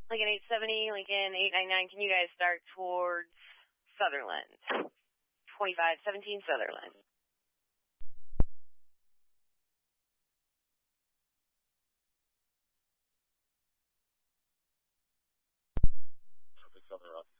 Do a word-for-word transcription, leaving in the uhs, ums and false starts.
Lincoln eight seventy, Lincoln eight ninety-nine, can you guys start towards Sutherland? twenty-five seventeen Sutherland. Sutherland.